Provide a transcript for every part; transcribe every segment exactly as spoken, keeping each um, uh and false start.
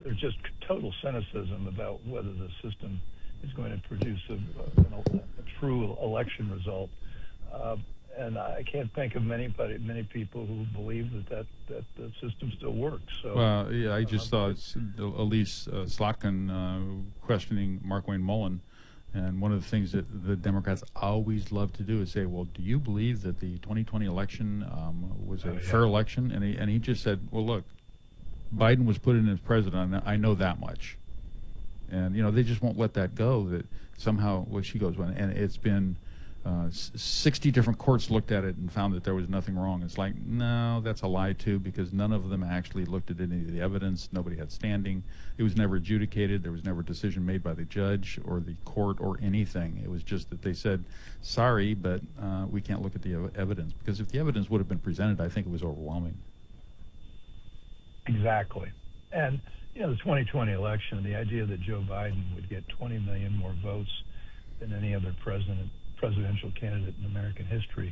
there's just total cynicism about whether the system is going to produce a, a, a true election result. Uh, and I can't think of many, but many people who believe that that, that the system still works. So, well, yeah, I just um, saw Elise uh, Slotkin uh, questioning Markwayne Mullin. And one of the things that the Democrats always love to do is say, well, do you believe that the twenty twenty election um, was a oh, yeah. fair election? And he, and he just said, well, look, Biden was put in as president. I know that much. And, you know, they just won't let that go, that somehow, well, she goes, well, and it's been uh, sixty different courts looked at it and found that there was nothing wrong. It's like, no, that's a lie, too, because none of them actually looked at any of the evidence. Nobody had standing. It was never adjudicated. There was never a decision made by the judge or the court or anything. It was just that they said, sorry, but uh, we can't look at the ev- evidence. Because if the evidence would have been presented, I think it was overwhelming. Exactly. And, you know, the twenty twenty election, the idea that Joe Biden would get twenty million more votes than any other president, presidential candidate in American history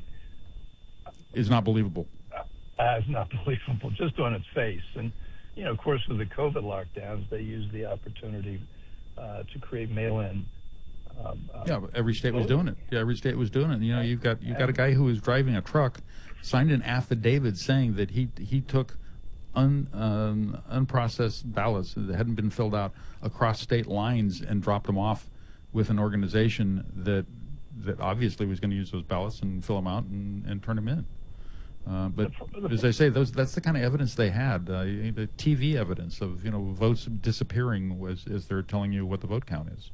is not believable. Uh, is not believable, just on its face. And, you know, of course, with the COVID lockdowns, they used the opportunity uh, to create mail-in. Um, uh, yeah, every state was doing it. Yeah, every state was doing it. You know, you've got you've got a guy who was driving a truck, signed an affidavit saying that he he took un, um, unprocessed ballots that hadn't been filled out across state lines and dropped them off with an organization that that obviously was going to use those ballots and fill them out and, and turn them in. Uh, but as I say, those that's the kind of evidence they had. Uh, the T V evidence of you know votes disappearing was as they're telling you what the vote count is.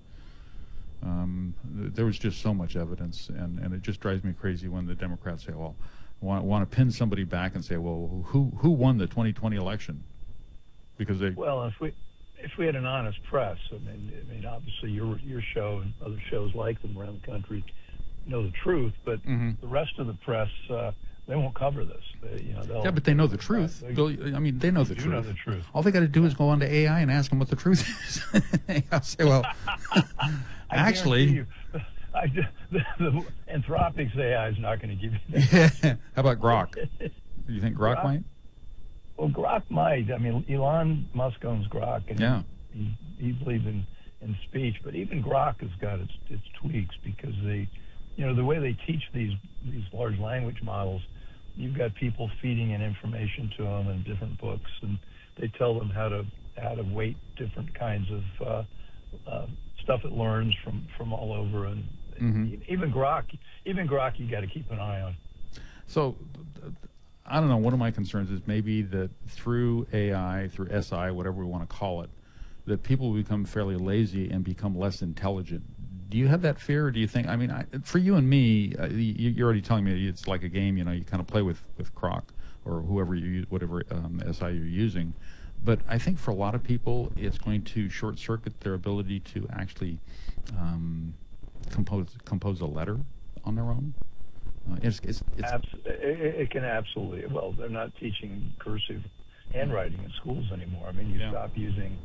Um, there was just so much evidence, and, and it just drives me crazy when the Democrats say, "Well, want want to pin somebody back and say, well, who who won the twenty twenty election?" Because they well, if we if we had an honest press, I mean, I mean, obviously your your show and other shows like them around the country know the truth, but mm-hmm. the rest of the press. Uh, They won't cover this. They, you know, yeah, but they know the truth. They, I mean, they know the truth. truth. Know the truth. All they got to do is go on to A I and ask them what the truth is. I'll say, well, actually, you, I, the, the Anthropic's A I is not going to give you that. Yeah. How about Grok? Do you think Grok, Grok might? Well, Grok might. I mean, Elon Musk owns Grok, and yeah. he, he believes in, in speech. But even Grok has got its, its tweaks because they, you know, the way they teach these these large language models. You've got people feeding in information to them in different books, and they tell them how to how to weight different kinds of uh, uh, stuff it learns from, from all over. And mm-hmm. even Grok, even Grok, you got to keep an eye on. So, I don't know. One of my concerns is maybe that through A I, through S I, whatever we want to call it, that people will become fairly lazy and become less intelligent. Do you have that fear, or do you think, I mean, I, for you and me, uh, you, you're already telling me it's like a game, you know, you kind of play with, with Grok or whoever you use, whatever um, S I you're using. But I think for a lot of people, it's going to short-circuit their ability to actually um, compose compose a letter on their own. Uh, it's, it's, it's Abs- it, it can absolutely, well, they're not teaching cursive handwriting in schools anymore. I mean, you yeah. stop using,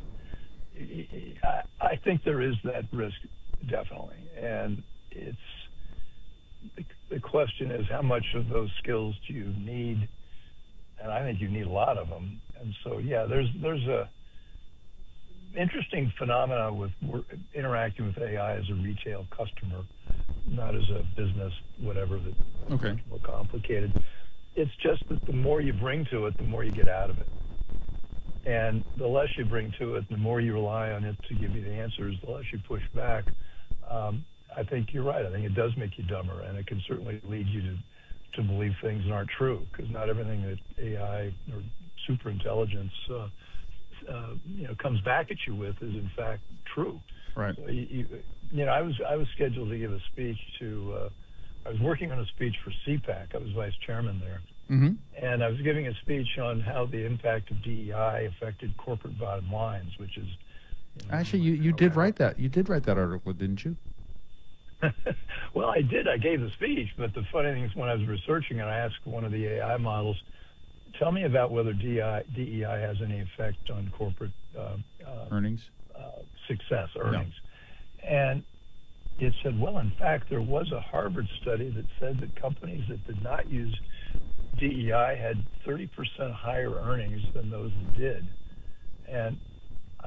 I, I think there is that risk. Definitely. And it's the, the question is how much of those skills do you need? And I think you need a lot of them. And so, yeah, there's there's a interesting phenomena with interacting with A I as a retail customer, not as a business, whatever, that's okay. much more complicated. It's just that the more you bring to it, the more you get out of it. And the less you bring to it, the more you rely on it to give you the answers, the less you push back. Um, I think you're right. I think it does make you dumber, and it can certainly lead you to, to believe things that aren't true, because not everything that A I or superintelligence uh, uh, you know, comes back at you with is in fact true. Right. So you, you, you know, I was I was scheduled to give a speech to. Uh, I was working on a speech for C PAC. I was vice chairman there. Mm-hmm. And I was giving a speech on how the impact of D E I affected corporate bottom lines, which is... You know, Actually, you, you did write that. You did write that article, didn't you? Well, I did. I gave the speech, but the funny thing is when I was researching it, I asked one of the A I models, tell me about whether D E I, D E I has any effect on corporate... Uh, uh, earnings? Uh, success, earnings. No. And it said, well, in fact, there was a Harvard study that said that companies that did not use D E I had thirty percent higher earnings than those that did. And